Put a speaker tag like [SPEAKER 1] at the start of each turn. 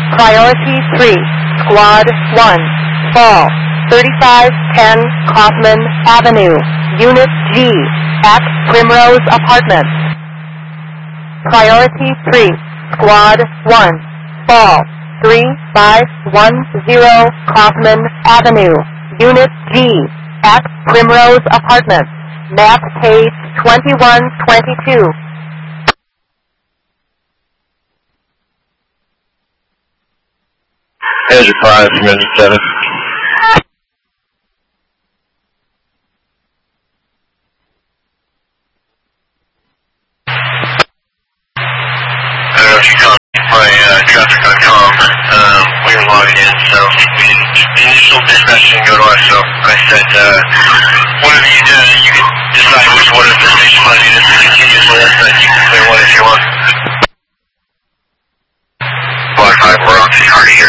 [SPEAKER 1] Priority 3, Squad 1, fall, 3510 Kaufman Avenue, Unit G, at Primrose Apartments. Priority 3, Squad 1, fall, 3510 Kaufman Avenue, Unit G, at Primrose Apartments, map page 2122.
[SPEAKER 2] Azure 5 from Engine 7. I don't know if you caught my traffic on comm. We were logging in, so the initial dispatch didn't go to us, so I said, one of you can decide which one of the station line units continues with us, and you can clear one if you want. Squad 5, we're on to Hardy here.